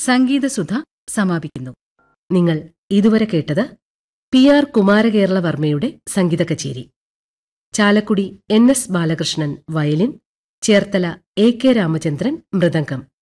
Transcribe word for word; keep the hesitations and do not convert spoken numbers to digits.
സംഗീതസുധ സമാപിക്കുന്നു. നിങ്ങൾ ഇതുവരെ കേട്ടത് പി ആർ കുമാരകേരളവർമ്മയുടെ സംഗീത കച്ചേരി. Chalakudy N S Balakrishnan violin, Cherthala A K Ramachandran mridangam.